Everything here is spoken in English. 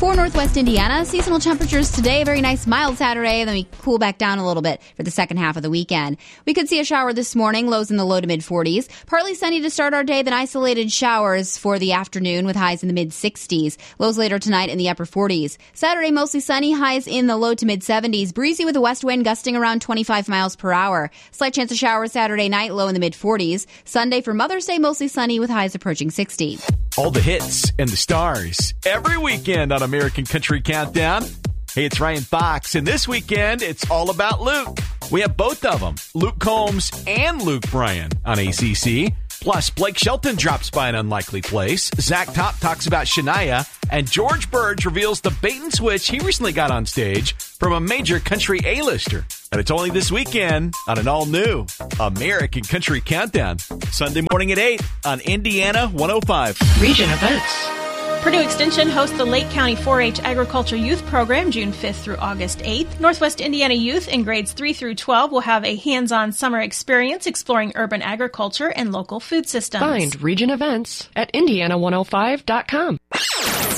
For Northwest Indiana, seasonal temperatures today, a very nice mild Saturday, then we cool back down a little bit for the second half of the weekend. We could see a shower this morning, lows in the low to mid 40s. Partly sunny to start our day, then isolated showers for the afternoon with highs in the mid 60s. Lows later tonight in the upper 40s. Saturday, mostly sunny, highs in the low to mid 70s. Breezy with a west wind gusting around 25 miles per hour. Slight chance of showers Saturday night, low in the mid 40s. Sunday for Mother's Day, mostly sunny with highs approaching 60. All the hits and the stars every weekend on American Country Countdown. Hey, it's Ryan Fox, and this weekend it's all about Luke. We have both of them, Luke Combs and Luke Bryan on ACC. Plus, Blake Shelton drops by an unlikely place. Zach Top talks about Shania, and George Burge reveals the bait and switch he recently got on stage from a major country A-lister. And it's only this weekend on an all-new American Country Countdown. Sunday morning at 8 on Indiana 105. Region events. Purdue Extension hosts the Lake County 4-H Agriculture Youth Program June 5th through August 8th. Northwest Indiana youth in grades 3 through 12 will have a hands-on summer experience exploring urban agriculture and local food systems. Find region events at Indiana105.com.